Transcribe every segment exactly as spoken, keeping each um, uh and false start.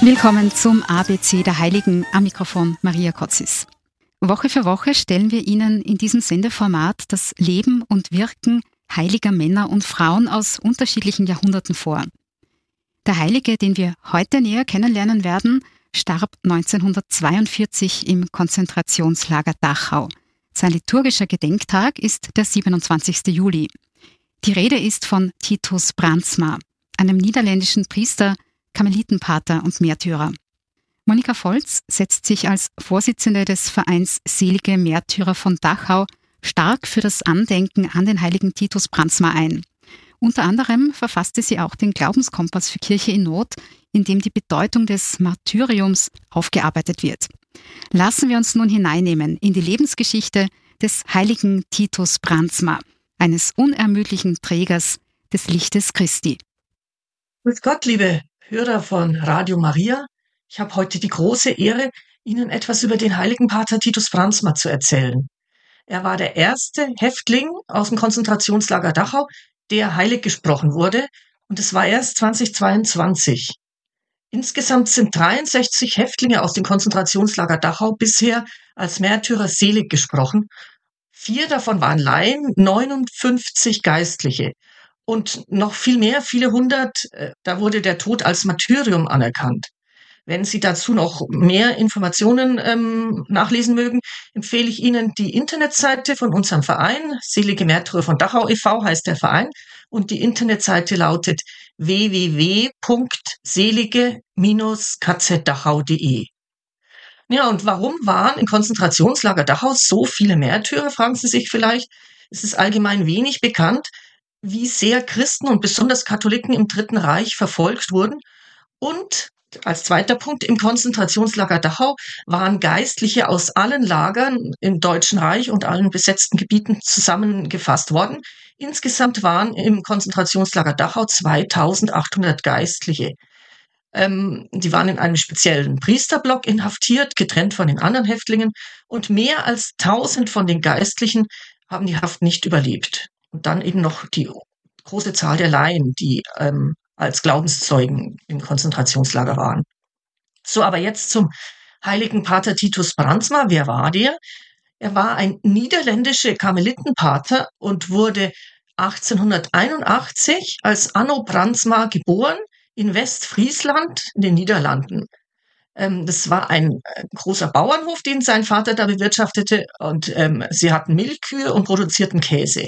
Willkommen zum A B C der Heiligen, am Mikrofon Maria Kotzis. Woche für Woche stellen wir Ihnen in diesem Sendeformat das Leben und Wirken heiliger Männer und Frauen aus unterschiedlichen Jahrhunderten vor. Der Heilige, den wir heute näher kennenlernen werden, starb neunzehnhundertzweiundvierzig im Konzentrationslager Dachau. Sein liturgischer Gedenktag ist der siebenundzwanzigste Juli. Die Rede ist von Titus Brandsma, einem niederländischen Priester, Karmelitenpater und Märtyrer. Monika Volz setzt sich als Vorsitzende des Vereins Selige Märtyrer von Dachau stark für das Andenken an den heiligen Titus Brandsma ein. Unter anderem verfasste sie auch den Glaubenskompass für Kirche in Not, in dem die Bedeutung des Martyriums aufgearbeitet wird. Lassen wir uns nun hineinnehmen in die Lebensgeschichte des heiligen Titus Brandsma, eines unermüdlichen Trägers des Lichtes Christi. Grüß Gott, liebe Hörer von Radio Maria. Ich habe heute die große Ehre, Ihnen etwas über den heiligen Pater Titus Brandsma zu erzählen. Er war der erste Häftling aus dem Konzentrationslager Dachau, der heilig gesprochen wurde, und es war erst zweitausendzweiundzwanzig. Insgesamt sind dreiundsechzig Häftlinge aus dem Konzentrationslager Dachau bisher als Märtyrer selig gesprochen. Vier davon waren Laien, neunundfünfzig Geistliche. Und noch viel mehr, viele hundert, da wurde der Tod als Martyrium anerkannt. Wenn Sie dazu noch mehr Informationen ähm, nachlesen mögen, empfehle ich Ihnen die Internetseite von unserem Verein. Selige Märtyrer von Dachau e V heißt der Verein. Und die Internetseite lautet w w w punkt selige Bindestrich k z dachau punkt d e. Ja, und warum waren im Konzentrationslager Dachau so viele Märtyrer, fragen Sie sich vielleicht. Es ist allgemein wenig bekannt, wie sehr Christen und besonders Katholiken im Dritten Reich verfolgt wurden. Und als zweiter Punkt, im Konzentrationslager Dachau waren Geistliche aus allen Lagern im Deutschen Reich und allen besetzten Gebieten zusammengefasst worden. Insgesamt waren im Konzentrationslager Dachau zweitausendachthundert Geistliche. Ähm, die waren in einem speziellen Priesterblock inhaftiert, getrennt von den anderen Häftlingen. Und mehr als tausend von den Geistlichen haben die Haft nicht überlebt. Und dann eben noch die große Zahl der Laien, die ähm, als Glaubenszeugen im Konzentrationslager waren. So, aber jetzt zum heiligen Pater Titus Brandsma. Wer war der? Er war ein niederländischer Karmelitenpater und wurde achtzehnhunderteinundachtzig als Anno Brandsma geboren in Westfriesland in den Niederlanden. Ähm, das war ein äh, großer Bauernhof, den sein Vater da bewirtschaftete, und ähm, sie hatten Milchkühe und produzierten Käse.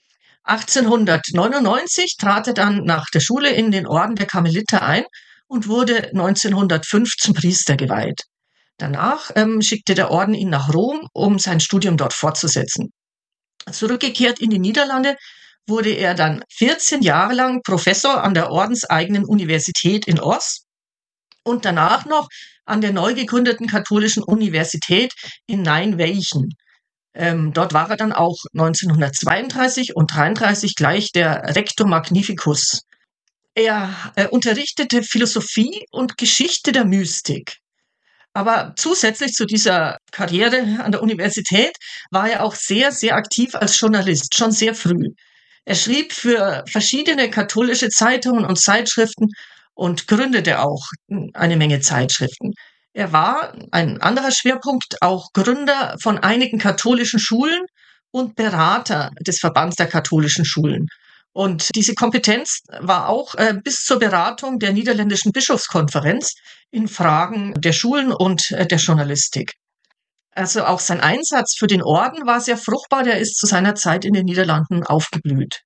achtzehnhundertneunundneunzig trat er dann nach der Schule in den Orden der Karmeliter ein und wurde neunzehnhundertfünf zum Priester geweiht. Danach ähm, schickte der Orden ihn nach Rom, um sein Studium dort fortzusetzen. Zurückgekehrt in die Niederlande wurde er dann vierzehn Jahre lang Professor an der ordenseigenen Universität in Oss und danach noch an der neu gegründeten katholischen Universität in Nijmegen. Ähm, dort war er dann auch neunzehnhundertzweiunddreißig und dreiunddreißig gleich der Rector Magnificus. Er äh, unterrichtete Philosophie und Geschichte der Mystik. Aber zusätzlich zu dieser Karriere an der Universität war er auch sehr, sehr aktiv als Journalist, schon sehr früh. Er schrieb für verschiedene katholische Zeitungen und Zeitschriften und gründete auch eine Menge Zeitschriften. Er war, ein anderer Schwerpunkt, auch Gründer von einigen katholischen Schulen und Berater des Verbands der katholischen Schulen. Und diese Kompetenz war auch äh, bis zur Beratung der niederländischen Bischofskonferenz in Fragen der Schulen und äh, der Journalistik. Also auch sein Einsatz für den Orden war sehr fruchtbar. Der ist zu seiner Zeit in den Niederlanden aufgeblüht.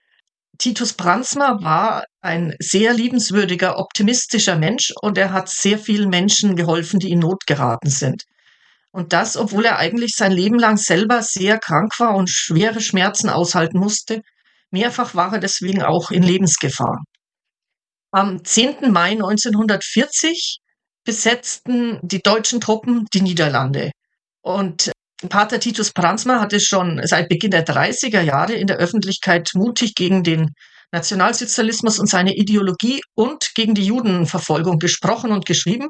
Titus Brandsma war ein sehr liebenswürdiger, optimistischer Mensch und er hat sehr vielen Menschen geholfen, die in Not geraten sind. Und das, obwohl er eigentlich sein Leben lang selber sehr krank war und schwere Schmerzen aushalten musste. Mehrfach war er deswegen auch in Lebensgefahr. Am zehnten Mai neunzehnhundertvierzig besetzten die deutschen Truppen die Niederlande. Und Pater Titus Brandsma hatte schon seit Beginn der dreißiger Jahre in der Öffentlichkeit mutig gegen den Nationalsozialismus und seine Ideologie und gegen die Judenverfolgung gesprochen und geschrieben.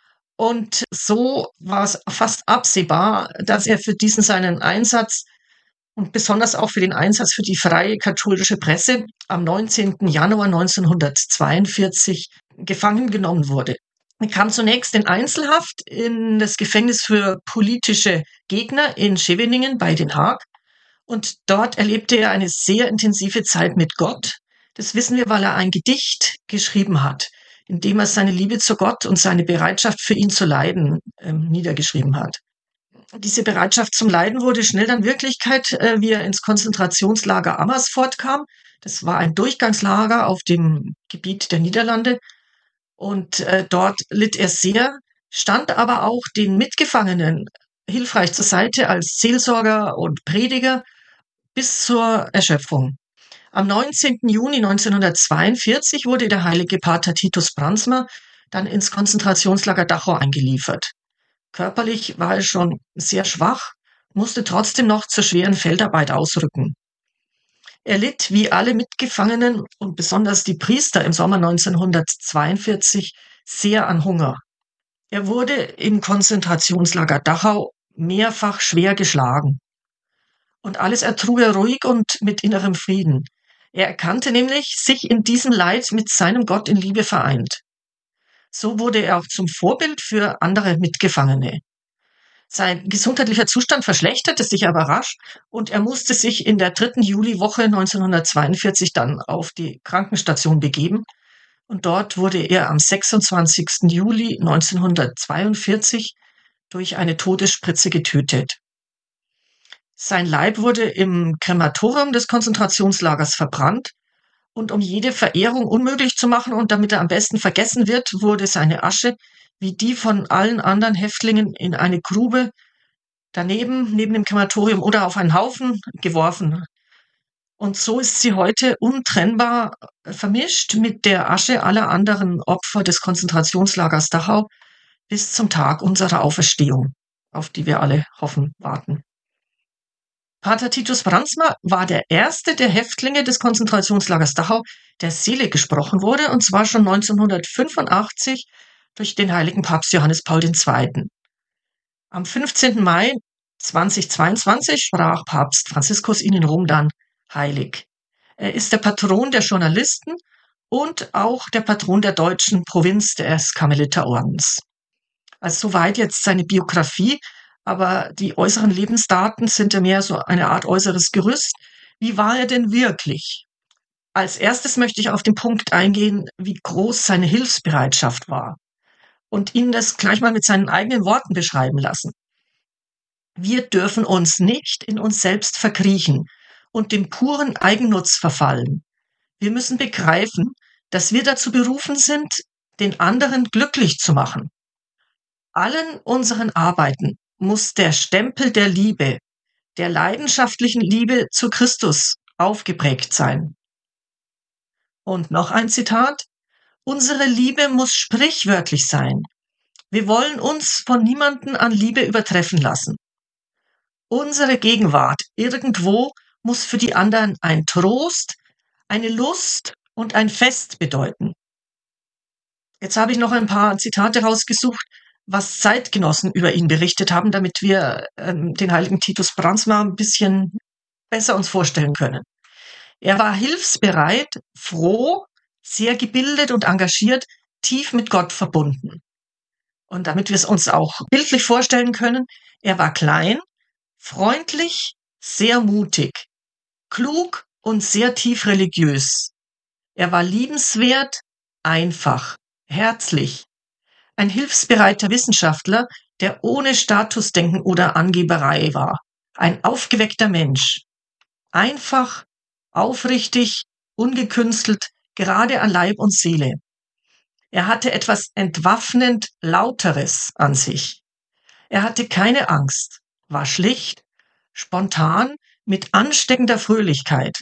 Und so war es fast absehbar, dass er für diesen seinen Einsatz und besonders auch für den Einsatz für die freie katholische Presse am neunzehnten Januar neunzehnhundertzweiundvierzig gefangen genommen wurde. Er kam zunächst in Einzelhaft in das Gefängnis für politische Gegner in Scheveningen bei Den Haag. Und dort erlebte er eine sehr intensive Zeit mit Gott. Das wissen wir, weil er ein Gedicht geschrieben hat, in dem er seine Liebe zu Gott und seine Bereitschaft für ihn zu leiden äh, niedergeschrieben hat. Diese Bereitschaft zum Leiden wurde schnell dann Wirklichkeit, äh, wie er ins Konzentrationslager Amersfoort kam. Das war ein Durchgangslager auf dem Gebiet der Niederlande. Und äh, dort litt er sehr, stand aber auch den Mitgefangenen hilfreich zur Seite als Seelsorger und Prediger bis zur Erschöpfung. Am neunzehnten Juni neunzehnhundertzweiundvierzig wurde der heilige Pater Titus Brandsma dann ins Konzentrationslager Dachau eingeliefert. Körperlich war er schon sehr schwach, musste trotzdem noch zur schweren Feldarbeit ausrücken. Er litt wie alle Mitgefangenen und besonders die Priester im Sommer neunzehnhundertzweiundvierzig sehr an Hunger. Er wurde im Konzentrationslager Dachau mehrfach schwer geschlagen. Und alles ertrug er ruhig und mit innerem Frieden. Er erkannte nämlich sich in diesem Leid mit seinem Gott in Liebe vereint. So wurde er auch zum Vorbild für andere Mitgefangene. Sein gesundheitlicher Zustand verschlechterte sich aber rasch und er musste sich in der dritten Juliwoche neunzehnhundertzweiundvierzig dann auf die Krankenstation begeben. Und dort wurde er am sechsundzwanzigsten Juli neunzehnhundertzweiundvierzig durch eine Todesspritze getötet. Sein Leib wurde im Krematorium des Konzentrationslagers verbrannt. Und um jede Verehrung unmöglich zu machen und damit er am besten vergessen wird, wurde seine Asche wie die von allen anderen Häftlingen in eine Grube daneben, neben dem Krematorium oder auf einen Haufen geworfen. Und so ist sie heute untrennbar vermischt mit der Asche aller anderen Opfer des Konzentrationslagers Dachau bis zum Tag unserer Auferstehung, auf die wir alle hoffen, warten. Pater Titus Brandsma war der erste der Häftlinge des Konzentrationslagers Dachau, der selig gesprochen wurde, und zwar schon neunzehnhundertfünfundachtzig durch den heiligen Papst Johannes Paul der Zweite. Am fünfzehnten Mai zweitausendzweiundzwanzig sprach Papst Franziskus ihn in Rom dann heilig. Er ist der Patron der Journalisten und auch der Patron der deutschen Provinz des Karmeliterordens. Also soweit jetzt seine Biografie, aber die äußeren Lebensdaten sind ja mehr so eine Art äußeres Gerüst. Wie war er denn wirklich? Als erstes möchte ich auf den Punkt eingehen, wie groß seine Hilfsbereitschaft war und ihn das gleich mal mit seinen eigenen Worten beschreiben lassen. Wir dürfen uns nicht in uns selbst verkriechen und dem puren Eigennutz verfallen. Wir müssen begreifen, dass wir dazu berufen sind, den anderen glücklich zu machen. Allen unseren Arbeiten muss der Stempel der Liebe, der leidenschaftlichen Liebe zu Christus aufgeprägt sein. Und noch ein Zitat: Unsere Liebe muss sprichwörtlich sein. Wir wollen uns von niemandem an Liebe übertreffen lassen. Unsere Gegenwart irgendwo muss für die anderen ein Trost, eine Lust und ein Fest bedeuten. Jetzt habe ich noch ein paar Zitate rausgesucht, was Zeitgenossen über ihn berichtet haben, damit wir ähm, den heiligen Titus Brandsma ein bisschen besser uns vorstellen können. Er war hilfsbereit, froh, sehr gebildet und engagiert, tief mit Gott verbunden. Und damit wir es uns auch bildlich vorstellen können, er war klein, freundlich, sehr mutig, klug und sehr tief religiös. Er war liebenswert, einfach, herzlich, ein hilfsbereiter Wissenschaftler, der ohne Statusdenken oder Angeberei war, ein aufgeweckter Mensch, einfach, aufrichtig, ungekünstelt, gerade an Leib und Seele. Er hatte etwas entwaffnend Lauteres an sich. Er hatte keine Angst, war schlicht, spontan, mit ansteckender Fröhlichkeit.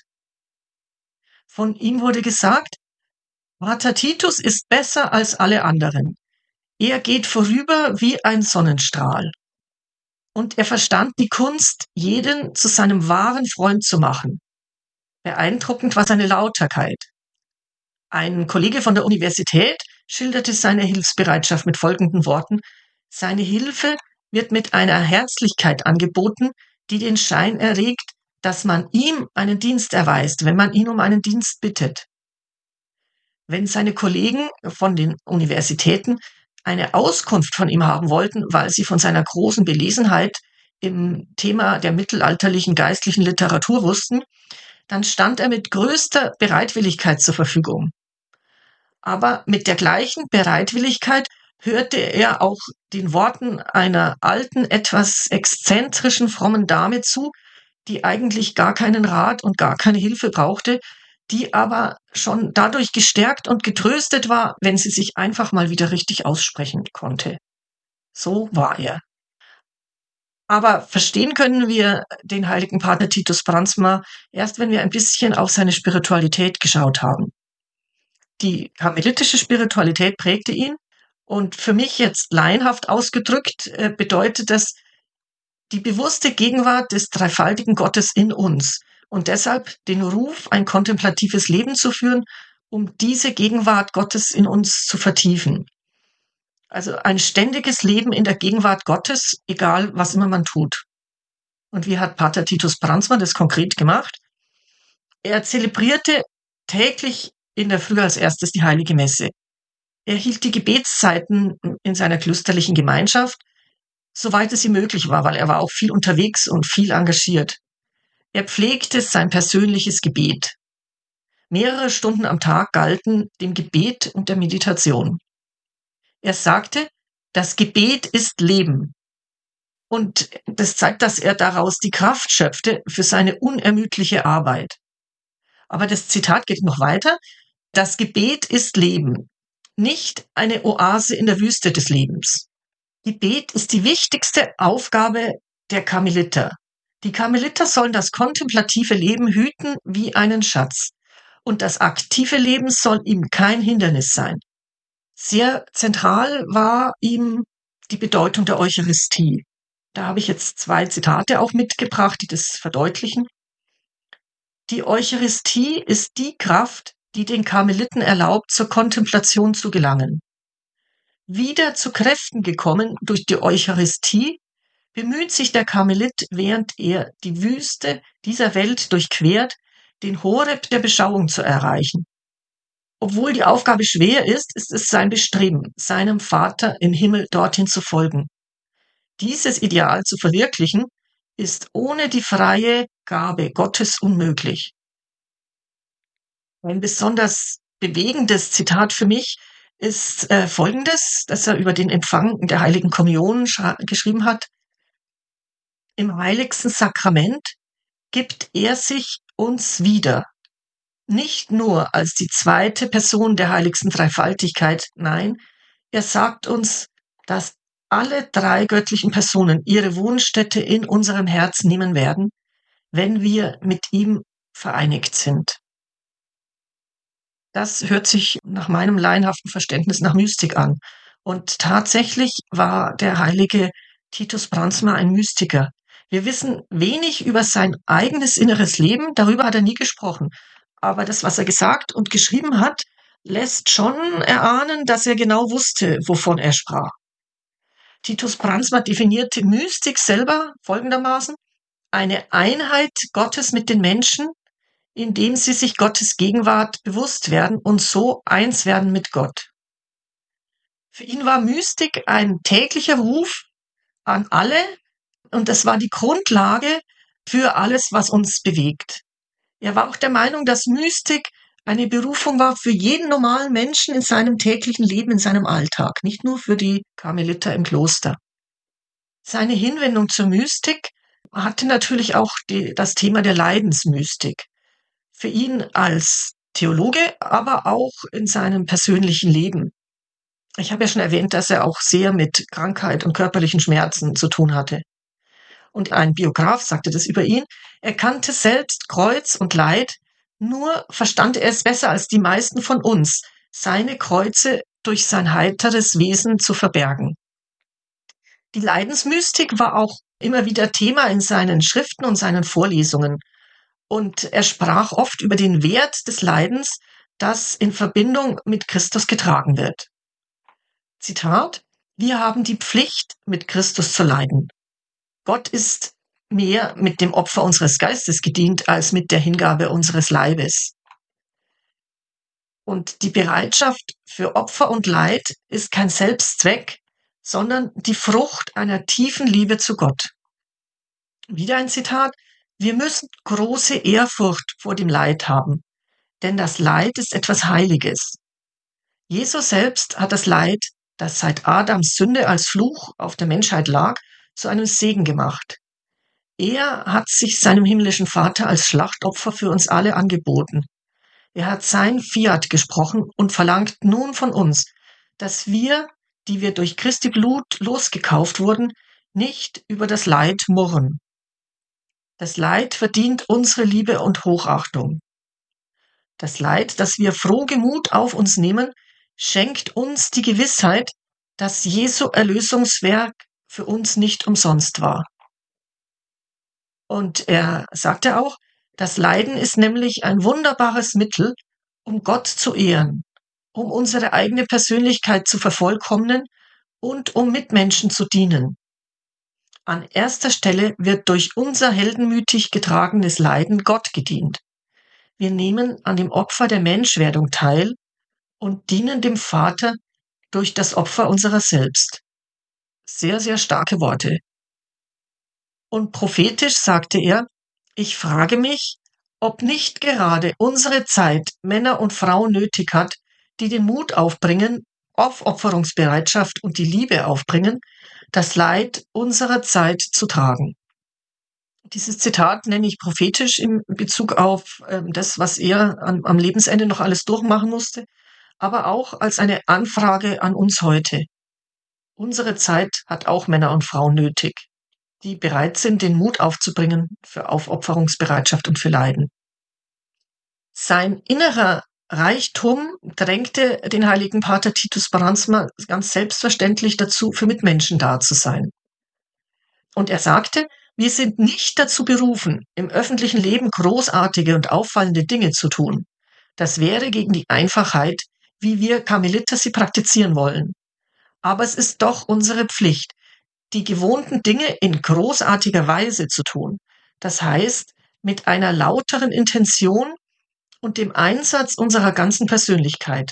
Von ihm wurde gesagt, Pater Titus ist besser als alle anderen. Er geht vorüber wie ein Sonnenstrahl. Und er verstand die Kunst, jeden zu seinem wahren Freund zu machen. Beeindruckend war seine Lauterkeit. Ein Kollege von der Universität schilderte seine Hilfsbereitschaft mit folgenden Worten: Seine Hilfe wird mit einer Herzlichkeit angeboten, die den Schein erregt, dass man ihm einen Dienst erweist, wenn man ihn um einen Dienst bittet. Wenn seine Kollegen von den Universitäten eine Auskunft von ihm haben wollten, weil sie von seiner großen Belesenheit im Thema der mittelalterlichen geistlichen Literatur wussten, dann stand er mit größter Bereitwilligkeit zur Verfügung. Aber mit der gleichen Bereitwilligkeit hörte er auch den Worten einer alten, etwas exzentrischen, frommen Dame zu, die eigentlich gar keinen Rat und gar keine Hilfe brauchte, die aber schon dadurch gestärkt und getröstet war, wenn sie sich einfach mal wieder richtig aussprechen konnte. So war er. Aber verstehen können wir den heiligen Pater Titus Brandsma erst, wenn wir ein bisschen auf seine Spiritualität geschaut haben. Die karmelitische Spiritualität prägte ihn und für mich jetzt laienhaft ausgedrückt äh, bedeutet das die bewusste Gegenwart des dreifaltigen Gottes in uns und deshalb den Ruf, ein kontemplatives Leben zu führen, um diese Gegenwart Gottes in uns zu vertiefen. Also ein ständiges Leben in der Gegenwart Gottes, egal was immer man tut. Und wie hat Pater Titus Brandsma das konkret gemacht? Er zelebrierte täglich in der Früh als erstes die Heilige Messe. Er hielt die Gebetszeiten in seiner klösterlichen Gemeinschaft, soweit es ihm möglich war, weil er war auch viel unterwegs und viel engagiert. Er pflegte sein persönliches Gebet. Mehrere Stunden am Tag galten dem Gebet und der Meditation. Er sagte, das Gebet ist Leben. Und das zeigt, dass er daraus die Kraft schöpfte für seine unermüdliche Arbeit. Aber das Zitat geht noch weiter. Das Gebet ist Leben, nicht eine Oase in der Wüste des Lebens. Gebet ist die wichtigste Aufgabe der Karmeliter. Die Karmeliter sollen das kontemplative Leben hüten wie einen Schatz. Und das aktive Leben soll ihm kein Hindernis sein. Sehr zentral war ihm die Bedeutung der Eucharistie. Da habe ich jetzt zwei Zitate auch mitgebracht, die das verdeutlichen. Die Eucharistie ist die Kraft, die den Karmeliten erlaubt, zur Kontemplation zu gelangen. Wieder zu Kräften gekommen durch die Eucharistie, bemüht sich der Karmelit, während er die Wüste dieser Welt durchquert, den Horeb der Beschauung zu erreichen. Obwohl die Aufgabe schwer ist, ist es sein Bestreben, seinem Vater im Himmel dorthin zu folgen. Dieses Ideal zu verwirklichen, ist ohne die freie Gabe Gottes unmöglich. Ein besonders bewegendes Zitat für mich ist äh, folgendes, das er über den Empfang der Heiligen Kommunion geschrieben hat. Im heiligsten Sakrament gibt er sich uns wieder, nicht nur als die zweite Person der heiligsten Dreifaltigkeit, nein, er sagt uns, dass alle drei göttlichen Personen ihre Wohnstätte in unserem Herz nehmen werden, wenn wir mit ihm vereinigt sind. Das hört sich nach meinem laienhaften Verständnis nach Mystik an. Und tatsächlich war der heilige Titus Brandsma ein Mystiker. Wir wissen wenig über sein eigenes inneres Leben, darüber hat er nie gesprochen. Aber das, was er gesagt und geschrieben hat, lässt schon erahnen, dass er genau wusste, wovon er sprach. Titus Brandsma definierte Mystik selber folgendermaßen: eine Einheit Gottes mit den Menschen, indem sie sich Gottes Gegenwart bewusst werden und so eins werden mit Gott. Für ihn war Mystik ein täglicher Ruf an alle und das war die Grundlage für alles, was uns bewegt. Er war auch der Meinung, dass Mystik eine Berufung war für jeden normalen Menschen in seinem täglichen Leben, in seinem Alltag, nicht nur für die Karmeliter im Kloster. Seine Hinwendung zur Mystik hatte natürlich auch die, das Thema der Leidensmystik. Für ihn als Theologe, aber auch in seinem persönlichen Leben. Ich habe ja schon erwähnt, dass er auch sehr mit Krankheit und körperlichen Schmerzen zu tun hatte. Und ein Biograf sagte das über ihn: Er kannte selbst Kreuz und Leid, nur verstand er es besser als die meisten von uns, seine Kreuze durch sein heiteres Wesen zu verbergen. Die Leidensmystik war auch immer wieder Thema in seinen Schriften und seinen Vorlesungen. Und er sprach oft über den Wert des Leidens, das in Verbindung mit Christus getragen wird. Zitat: Wir haben die Pflicht, mit Christus zu leiden. Gott ist mehr mit dem Opfer unseres Geistes gedient, als mit der Hingabe unseres Leibes. Und die Bereitschaft für Opfer und Leid ist kein Selbstzweck, sondern die Frucht einer tiefen Liebe zu Gott. Wieder ein Zitat: Wir müssen große Ehrfurcht vor dem Leid haben, denn das Leid ist etwas Heiliges. Jesus selbst hat das Leid, das seit Adams Sünde als Fluch auf der Menschheit lag, zu einem Segen gemacht. Er hat sich seinem himmlischen Vater als Schlachtopfer für uns alle angeboten. Er hat sein Fiat gesprochen und verlangt nun von uns, dass wir, die wir durch Christi Blut losgekauft wurden, nicht über das Leid murren. Das Leid verdient unsere Liebe und Hochachtung. Das Leid, das wir frohgemut auf uns nehmen, schenkt uns die Gewissheit, dass Jesu Erlösungswerk für uns nicht umsonst war. Und er sagte auch, das Leiden ist nämlich ein wunderbares Mittel, um Gott zu ehren, um unsere eigene Persönlichkeit zu vervollkommnen und um Mitmenschen zu dienen. An erster Stelle wird durch unser heldenmütig getragenes Leiden Gott gedient. Wir nehmen an dem Opfer der Menschwerdung teil und dienen dem Vater durch das Opfer unserer selbst. Sehr, sehr starke Worte. Und prophetisch sagte er, ich frage mich, ob nicht gerade unsere Zeit Männer und Frauen nötig hat, die den Mut aufbringen, Aufopferungsbereitschaft und die Liebe aufbringen, das Leid unserer Zeit zu tragen. Dieses Zitat nenne ich prophetisch in Bezug auf äh, das, was er an, am Lebensende noch alles durchmachen musste, aber auch als eine Anfrage an uns heute. Unsere Zeit hat auch Männer und Frauen nötig, die bereit sind, den Mut aufzubringen für Aufopferungsbereitschaft und für Leiden. Sein innerer Reichtum drängte den heiligen Pater Titus Brandsma ganz selbstverständlich dazu, für Mitmenschen da zu sein. Und er sagte, wir sind nicht dazu berufen, im öffentlichen Leben großartige und auffallende Dinge zu tun. Das wäre gegen die Einfachheit, wie wir Karmeliter sie praktizieren wollen. Aber es ist doch unsere Pflicht, die gewohnten Dinge in großartiger Weise zu tun. Das heißt, mit einer lauteren Intention und dem Einsatz unserer ganzen Persönlichkeit.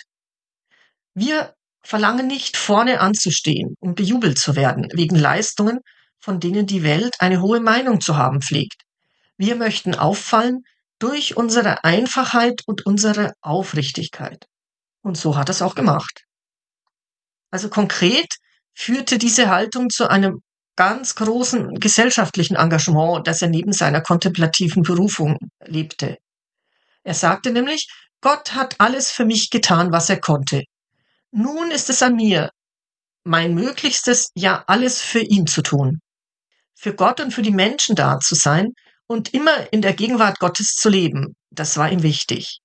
Wir verlangen nicht, vorne anzustehen, um bejubelt zu werden, wegen Leistungen, von denen die Welt eine hohe Meinung zu haben pflegt. Wir möchten auffallen durch unsere Einfachheit und unsere Aufrichtigkeit. Und so hat er es auch gemacht. Also konkret führte diese Haltung zu einem ganz großen gesellschaftlichen Engagement, das er neben seiner kontemplativen Berufung lebte. Er sagte nämlich, Gott hat alles für mich getan, was er konnte. Nun ist es an mir, mein Möglichstes, ja alles für ihn zu tun. Für Gott und für die Menschen da zu sein und immer in der Gegenwart Gottes zu leben, das war ihm wichtig.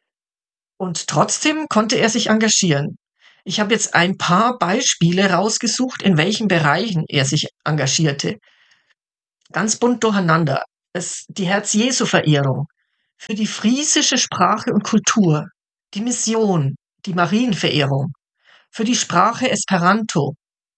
Und trotzdem konnte er sich engagieren. Ich habe jetzt ein paar Beispiele rausgesucht, in welchen Bereichen er sich engagierte. Ganz bunt durcheinander. Es, die Herz-Jesu-Verehrung, für die friesische Sprache und Kultur, die Mission, die Marienverehrung, für die Sprache Esperanto,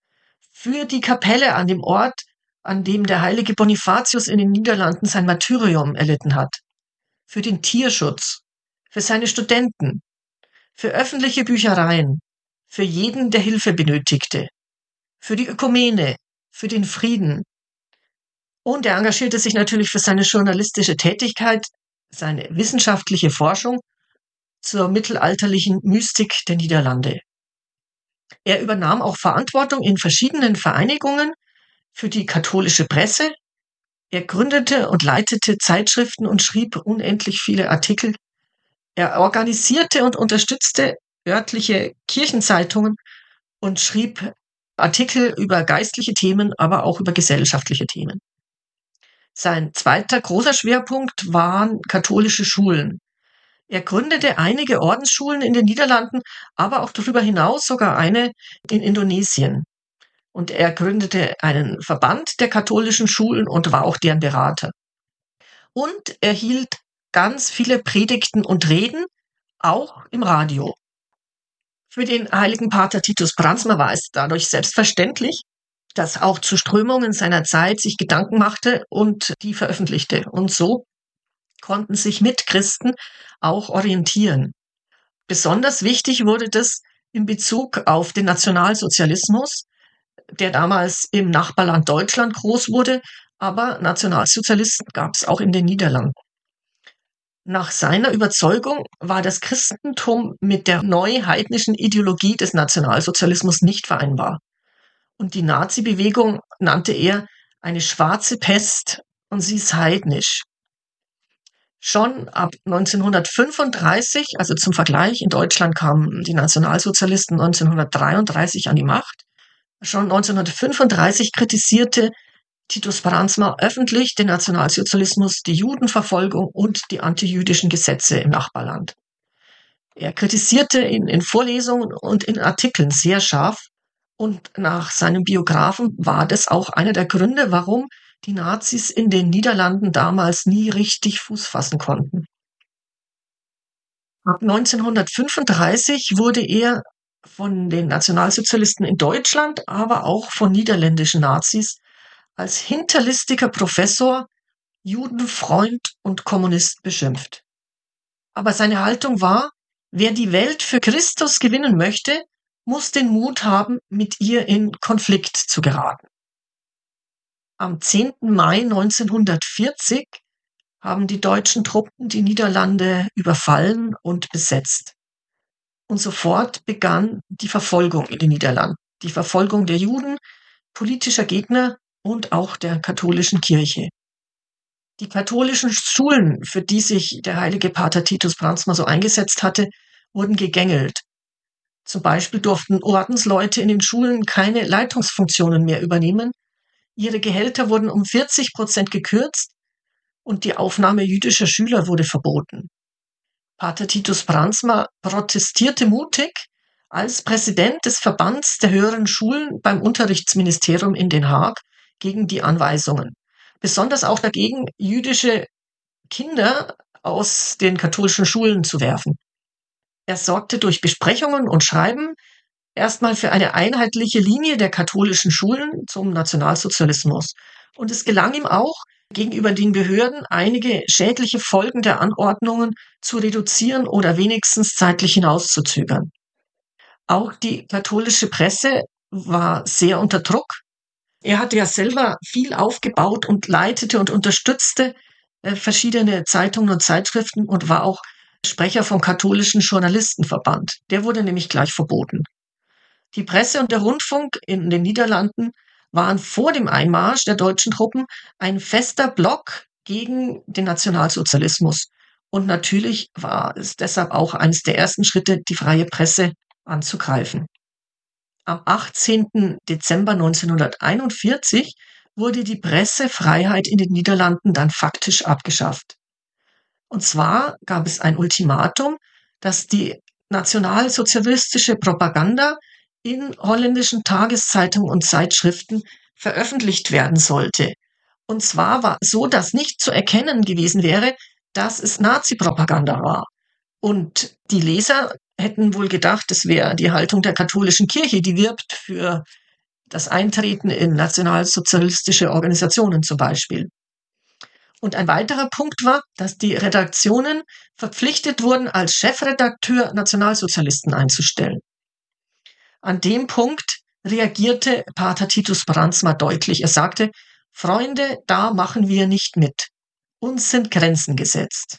für die Kapelle an dem Ort, an dem der heilige Bonifatius in den Niederlanden sein Martyrium erlitten hat, für den Tierschutz, für seine Studenten, für öffentliche Büchereien, für jeden, der Hilfe benötigte, für die Ökumene, für den Frieden. Und er engagierte sich natürlich für seine journalistische Tätigkeit, seine wissenschaftliche Forschung zur mittelalterlichen Mystik der Niederlande. Er übernahm auch Verantwortung in verschiedenen Vereinigungen für die katholische Presse. Er gründete und leitete Zeitschriften und schrieb unendlich viele Artikel. Er organisierte und unterstützte örtliche Kirchenzeitungen und schrieb Artikel über geistliche Themen, aber auch über gesellschaftliche Themen. Sein zweiter großer Schwerpunkt waren katholische Schulen. Er gründete einige Ordensschulen in den Niederlanden, aber auch darüber hinaus sogar eine in Indonesien. Und er gründete einen Verband der katholischen Schulen und war auch deren Berater. Und er hielt ganz viele Predigten und Reden, auch im Radio. Für den heiligen Pater Titus Brandsma war es dadurch selbstverständlich, dass auch zu Strömungen seiner Zeit sich Gedanken machte und die veröffentlichte. Und so konnten sich Mitchristen auch orientieren. Besonders wichtig wurde das in Bezug auf den Nationalsozialismus, der damals im Nachbarland Deutschland groß wurde, aber Nationalsozialisten gab es auch in den Niederlanden. Nach seiner Überzeugung war das Christentum mit der neuheidnischen Ideologie des Nationalsozialismus nicht vereinbar. Und die Nazi-Bewegung nannte er eine schwarze Pest und sie ist heidnisch. Schon ab neunzehnhundertfünfunddreißig, also zum Vergleich, in Deutschland kamen die Nationalsozialisten neunzehnhundertdreiunddreißig an die Macht. Schon neunzehnhundertfünfunddreißig kritisierte Titus Brandsma öffentlich den Nationalsozialismus, die Judenverfolgung und die antijüdischen Gesetze im Nachbarland. Er kritisierte in, in Vorlesungen und in Artikeln sehr scharf und nach seinem Biografen war das auch einer der Gründe, warum die Nazis in den Niederlanden damals nie richtig Fuß fassen konnten. Ab neunzehnhundertfünfunddreißig wurde er von den Nationalsozialisten in Deutschland, aber auch von niederländischen Nazis als hinterlistiger Professor, Judenfreund und Kommunist beschimpft. Aber seine Haltung war, wer die Welt für Christus gewinnen möchte, muss den Mut haben, mit ihr in Konflikt zu geraten. Am zehnten Mai neunzehnhundertvierzig haben die deutschen Truppen die Niederlande überfallen und besetzt. Und sofort begann die Verfolgung in den Niederlanden, die Verfolgung der Juden, politischer Gegner und auch der katholischen Kirche. Die katholischen Schulen, für die sich der heilige Pater Titus Brandsma so eingesetzt hatte, wurden gegängelt. Zum Beispiel durften Ordensleute in den Schulen keine Leitungsfunktionen mehr übernehmen. Ihre Gehälter wurden um vierzig Prozent gekürzt und die Aufnahme jüdischer Schüler wurde verboten. Pater Titus Brandsma protestierte mutig als Präsident des Verbands der höheren Schulen beim Unterrichtsministerium in Den Haag gegen die Anweisungen. Besonders auch dagegen, jüdische Kinder aus den katholischen Schulen zu werfen. Er sorgte durch Besprechungen und Schreiben erstmal für eine einheitliche Linie der katholischen Schulen zum Nationalsozialismus. Und es gelang ihm auch, gegenüber den Behörden einige schädliche Folgen der Anordnungen zu reduzieren oder wenigstens zeitlich hinauszuzögern. Auch die katholische Presse war sehr unter Druck. Er hatte ja selber viel aufgebaut und leitete und unterstützte äh, verschiedene Zeitungen und Zeitschriften und war auch Sprecher vom katholischen Journalistenverband. Der wurde nämlich gleich verboten. Die Presse und der Rundfunk in den Niederlanden waren vor dem Einmarsch der deutschen Truppen ein fester Block gegen den Nationalsozialismus. Und natürlich war es deshalb auch eines der ersten Schritte, die freie Presse anzugreifen. Am achtzehnten Dezember neunzehnhunderteinundvierzig wurde die Pressefreiheit in den Niederlanden dann faktisch abgeschafft. Und zwar gab es ein Ultimatum, dass die nationalsozialistische Propaganda in holländischen Tageszeitungen und Zeitschriften veröffentlicht werden sollte. Und zwar war so, dass nicht zu erkennen gewesen wäre, dass es Nazi-Propaganda war. Und die Leser hätten wohl gedacht, es wäre die Haltung der katholischen Kirche, die wirbt für das Eintreten in nationalsozialistische Organisationen zum Beispiel. Und ein weiterer Punkt war, dass die Redaktionen verpflichtet wurden, als Chefredakteur Nationalsozialisten einzustellen. An dem Punkt reagierte Pater Titus Brandsma deutlich. Er sagte, Freunde, da machen wir nicht mit. Uns sind Grenzen gesetzt.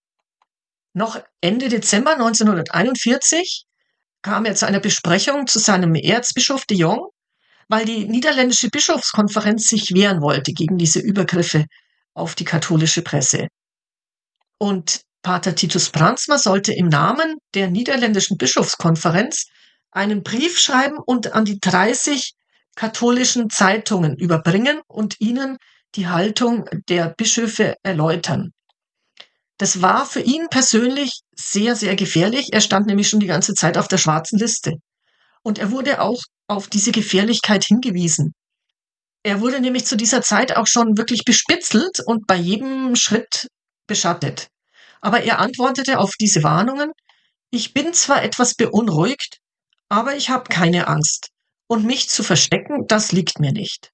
Noch Ende Dezember neunzehnhunderteinundvierzig kam er zu einer Besprechung zu seinem Erzbischof de Jong, weil die niederländische Bischofskonferenz sich wehren wollte gegen diese Übergriffe auf die katholische Presse. Und Pater Titus Brandsma sollte im Namen der niederländischen Bischofskonferenz einen Brief schreiben und an die dreißig katholischen Zeitungen überbringen und ihnen die Haltung der Bischöfe erläutern. Das war für ihn persönlich sehr, sehr gefährlich. Er stand nämlich schon die ganze Zeit auf der schwarzen Liste. Und er wurde auch auf diese Gefährlichkeit hingewiesen. Er wurde nämlich zu dieser Zeit auch schon wirklich bespitzelt und bei jedem Schritt beschattet. Aber er antwortete auf diese Warnungen, ich bin zwar etwas beunruhigt, aber ich habe keine Angst. Und mich zu verstecken, das liegt mir nicht.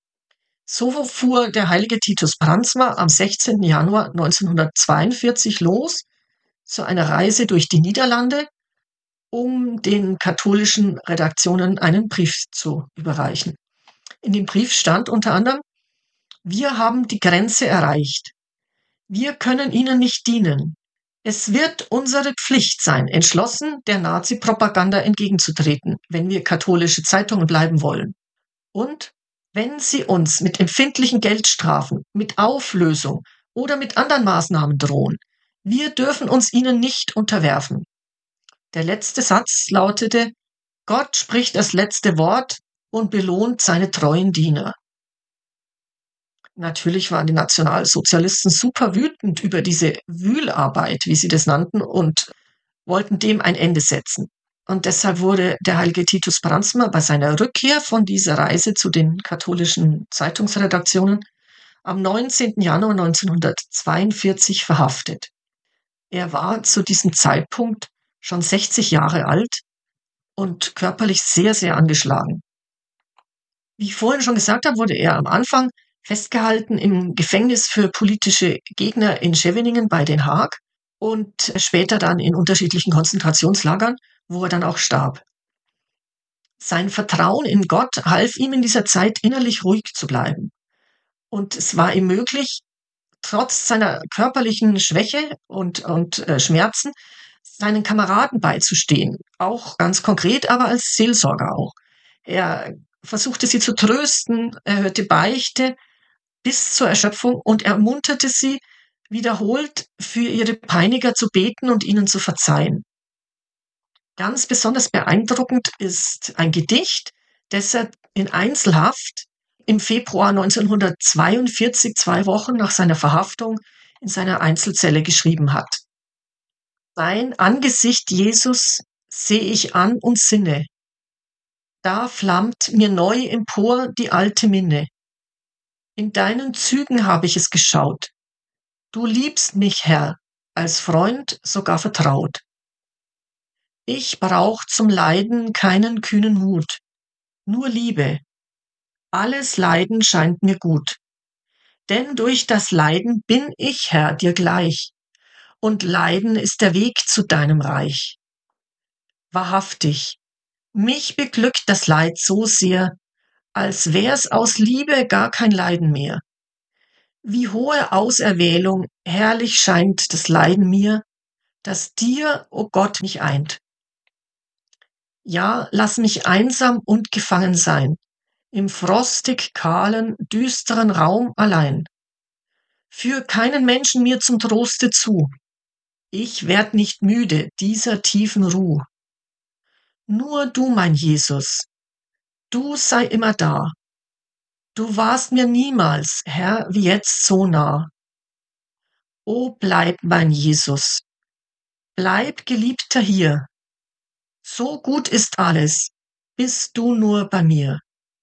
So fuhr der heilige Titus Brandsma am sechzehnten Januar neunzehnhundertzweiundvierzig los, zu einer Reise durch die Niederlande, um den katholischen Redaktionen einen Brief zu überreichen. In dem Brief stand unter anderem: Wir haben die Grenze erreicht. Wir können Ihnen nicht dienen. Es wird unsere Pflicht sein, entschlossen der Nazi-Propaganda entgegenzutreten, wenn wir katholische Zeitungen bleiben wollen. Und wenn Sie uns mit empfindlichen Geldstrafen, mit Auflösung oder mit anderen Maßnahmen drohen, wir dürfen uns ihnen nicht unterwerfen. Der letzte Satz lautete: Gott spricht das letzte Wort und belohnt seine treuen Diener. Natürlich waren die Nationalsozialisten super wütend über diese Wühlarbeit, wie sie das nannten, und wollten dem ein Ende setzen. Und deshalb wurde der heilige Titus Brandsma bei seiner Rückkehr von dieser Reise zu den katholischen Zeitungsredaktionen am neunzehnten Januar neunzehnhundertzweiundvierzig verhaftet. Er war zu diesem Zeitpunkt schon sechzig Jahre alt und körperlich sehr, sehr angeschlagen. Wie ich vorhin schon gesagt habe, wurde er am Anfang festgehalten im Gefängnis für politische Gegner in Scheveningen bei Den Haag und später dann in unterschiedlichen Konzentrationslagern, wo er dann auch starb. Sein Vertrauen in Gott half ihm in dieser Zeit innerlich ruhig zu bleiben. Und es war ihm möglich, trotz seiner körperlichen Schwäche und, und äh, Schmerzen, seinen Kameraden beizustehen. Auch ganz konkret, aber als Seelsorger auch. Er versuchte sie zu trösten, er hörte Beichte bis zur Erschöpfung und ermunterte sie, wiederholt für ihre Peiniger zu beten und ihnen zu verzeihen. Ganz besonders beeindruckend ist ein Gedicht, das er in Einzelhaft im Februar neunzehnhundertzweiundvierzig, zwei Wochen nach seiner Verhaftung, in seiner Einzelzelle geschrieben hat. Dein Angesicht, Jesus, seh ich an und sinne. Da flammt mir neu empor die alte Minne. In deinen Zügen habe ich es geschaut. Du liebst mich, Herr, als Freund sogar vertraut. Ich brauch zum Leiden keinen kühnen Mut, nur Liebe. Alles Leiden scheint mir gut. Denn durch das Leiden bin ich, Herr, dir gleich. Und Leiden ist der Weg zu deinem Reich. Wahrhaftig, mich beglückt das Leid so sehr, als wär's aus Liebe gar kein Leiden mehr. Wie hohe Auserwählung, herrlich scheint das Leiden mir, das dir, o Gott, mich eint. Ja, lass mich einsam und gefangen sein, im frostig kahlen, düsteren Raum allein. Führ keinen Menschen mir zum Troste zu. Ich werd nicht müde dieser tiefen Ruh. Nur du, mein Jesus, du sei immer da. Du warst mir niemals, Herr, wie jetzt so nah. O bleib, mein Jesus, bleib, Geliebter, hier. So gut ist alles, bist du nur bei mir.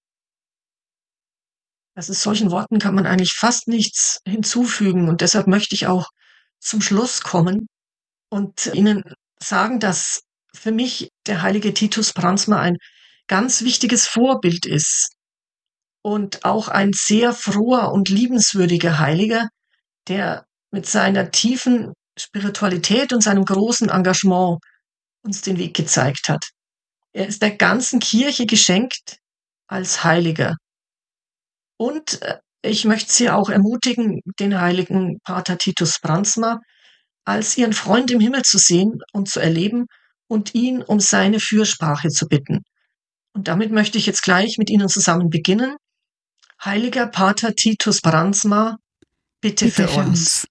Also solchen Worten kann man eigentlich fast nichts hinzufügen und deshalb möchte ich auch zum Schluss kommen und Ihnen sagen, dass für mich der heilige Titus Brandsma ein ganz wichtiges Vorbild ist und auch ein sehr froher und liebenswürdiger Heiliger, der mit seiner tiefen Spiritualität und seinem großen Engagement uns den Weg gezeigt hat. Er ist der ganzen Kirche geschenkt als Heiliger. Und ich möchte Sie auch ermutigen, den heiligen Pater Titus Brandsma als Ihren Freund im Himmel zu sehen und zu erleben und ihn um seine Fürsprache zu bitten. Und damit möchte ich jetzt gleich mit Ihnen zusammen beginnen. Heiliger Pater Titus Brandsma, bitte, bitte für, für uns. uns.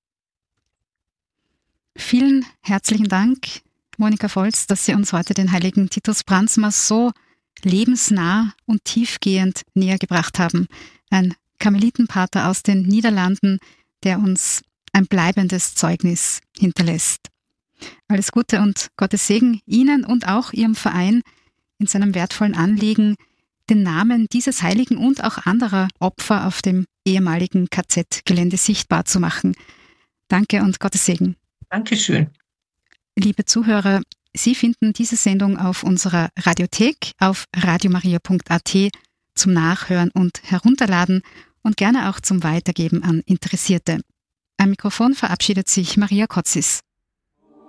Vielen herzlichen Dank, Monika Volz, dass Sie uns heute den heiligen Titus Brandsma so lebensnah und tiefgehend näher gebracht haben. Ein Karmelitenpater aus den Niederlanden, der uns ein bleibendes Zeugnis hinterlässt. Alles Gute und Gottes Segen Ihnen und auch Ihrem Verein in seinem wertvollen Anliegen, den Namen dieses Heiligen und auch anderer Opfer auf dem ehemaligen K Z-Gelände sichtbar zu machen. Danke und Gottes Segen. Dankeschön. Liebe Zuhörer, Sie finden diese Sendung auf unserer Radiothek auf radiomaria punkt a t zum Nachhören und Herunterladen und gerne auch zum Weitergeben an Interessierte. Am Mikrofon verabschiedet sich Maria Kotzis.